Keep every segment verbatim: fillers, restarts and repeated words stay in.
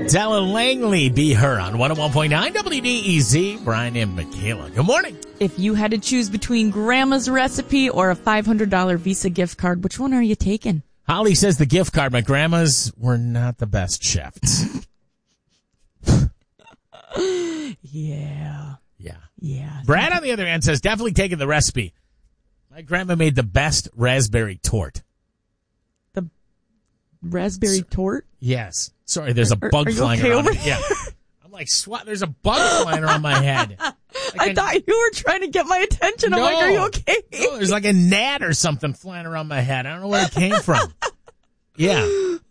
Della Langley, Be Her on one oh one point nine W D E Z. Brian and Michaela. Good morning. If you had to choose between Grandma's recipe or a five hundred dollars Visa gift card, which one are you taking? Holly says the gift card. My grandmas were not the best chefs. yeah. Yeah. Yeah. Brad, on the other hand, says definitely taking the recipe. My grandma made the best raspberry tort. The raspberry So, tort? Yes. Sorry, there's a Are, bug are you flying okay around. over me. Yeah. I'm like, swat. There's a bug flying around my head. Like I a, thought you were trying to get my attention. I'm no, like, are you okay? No, there's like a gnat or something flying around my head. I don't know where it came from. Yeah.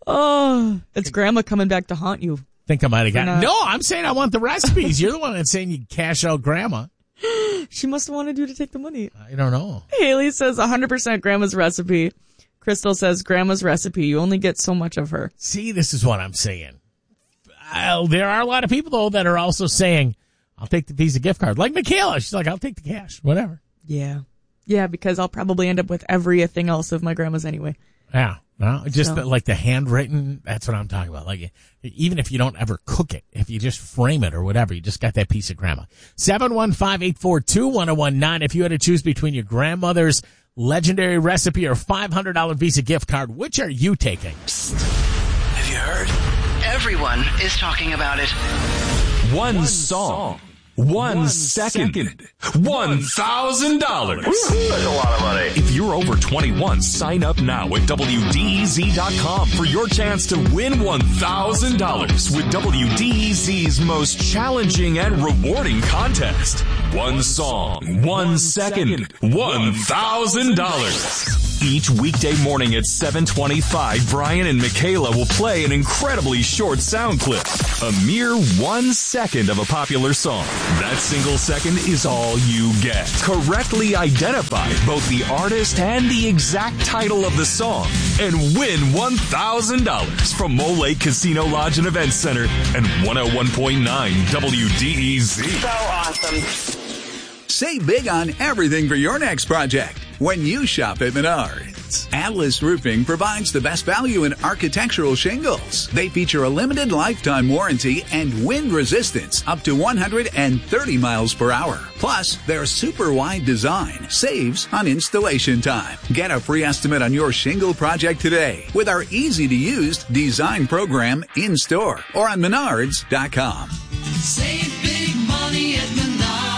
Oh, it's Grandma coming back to haunt you. Think I might have gotten. not- No, I'm saying I want the recipes. You're the one that's saying you cash out Grandma. She must have wanted you to take the money. I don't know. Haley says one hundred percent Grandma's recipe. Crystal says Grandma's recipe. You only get so much of her. See, this is what I'm saying. I'll, there are a lot of people, though, that are also saying, I'll take the Visa gift card. Like Michaela. She's like, I'll take the cash. Whatever. Yeah. Yeah, because I'll probably end up with everything else of my grandma's anyway. Yeah. No, just So. the, like the handwritten, that's what I'm talking about. Like, even if you don't ever cook it, if you just frame it or whatever, you just got that piece of grandma. seven one five, eight four two, one oh one nine. If you had to choose between your grandmother's legendary recipe or five hundred dollars Visa gift card, which are you taking? Psst. Have you heard? Everyone is talking about it. One, One song. One, One second. second. One thousand dollars. That's a lot of money. If you're over twenty-one, sign up now at W D E Z dot com for your chance to win one thousand dollars with W D E Z's most challenging and rewarding contest. One song, one second, one thousand dollars. Each weekday morning at seven twenty-five, Brian and Michaela will play an incredibly short sound clip. A mere one second of a popular song. That single second is all you get. Correctly identify both the artist and the exact title of the song and win one thousand dollars from Mole Lake Casino Lodge and Event Center and one oh one point nine W D E Z. So awesome. Save big on everything for your next project when you shop at Menards. Atlas Roofing provides the best value in architectural shingles. They feature a limited lifetime warranty and wind resistance up to one hundred thirty miles per hour. Plus, their super wide design saves on installation time. Get a free estimate on your shingle project today with our easy-to-use design program in-store or on menards dot com. Save big money at Menards.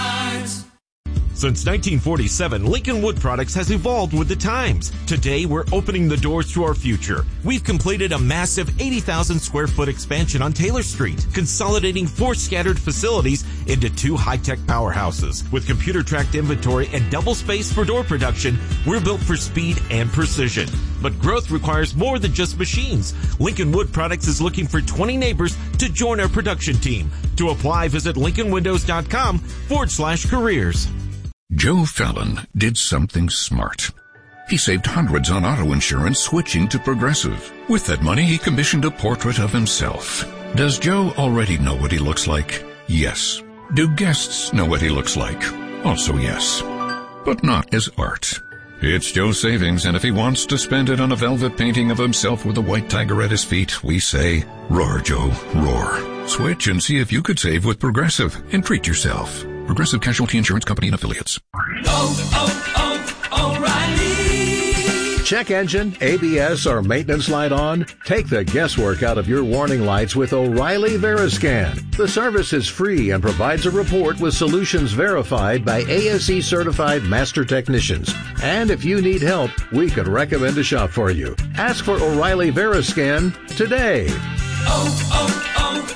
Since nineteen forty-seven, Lincoln Wood Products has evolved with the times. Today, we're opening the doors to our future. We've completed a massive eighty thousand square foot expansion on Taylor Street, consolidating four scattered facilities into two high-tech powerhouses. With computer-tracked inventory and double space for door production, we're built for speed and precision. But growth requires more than just machines. Lincoln Wood Products is looking for twenty neighbors to join our production team. To apply, visit lincoln windows dot com forward slash careers. Joe Fallon did something smart. He saved hundreds on auto insurance switching to Progressive. With that money, he commissioned a portrait of himself. Does Joe already know what he looks like? Yes. Do guests know what he looks like? Also yes. But not as art. It's Joe's savings, and if he wants to spend it on a velvet painting of himself with a white tiger at his feet, we say, roar, Joe, roar. Switch and see if you could save with Progressive and treat yourself. Progressive Casualty Insurance Company and Affiliates. Oh, oh, O'Reilly. Check engine, A B S, or maintenance light on? Take the guesswork out of your warning lights with O'Reilly Veriscan. The service is free and provides a report with solutions verified by A S E certified master technicians. And if you need help, we could recommend a shop for you. Ask for O'Reilly Veriscan today. Oh,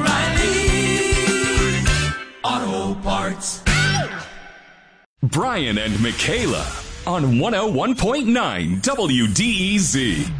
oh, oh, O'Reilly Auto Parts. Brian and Michaela on one oh one point nine W D E Z.